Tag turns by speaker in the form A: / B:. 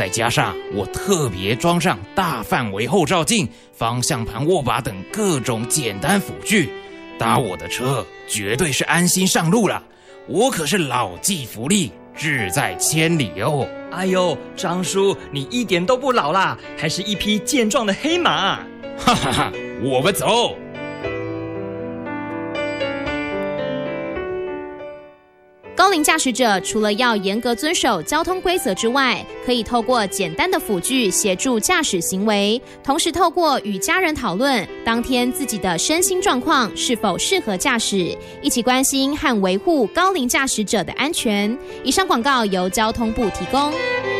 A: 再加上我特别装上大范围后照镜、方向盘握把等各种简单辅具，搭我的车绝对是安心上路了。我可是老骥伏枥，志在千里哦。
B: 哎呦，张叔，你一点都不老啦，还是一匹健壮的黑马。
A: 哈哈哈，我们走。
C: 高龄驾驶者除了要严格遵守交通规则之外，可以透过简单的辅具协助驾驶行为，同时透过与家人讨论当天自己的身心状况是否适合驾驶，一起关心和维护高龄驾驶者的安全。以上广告由交通部提供。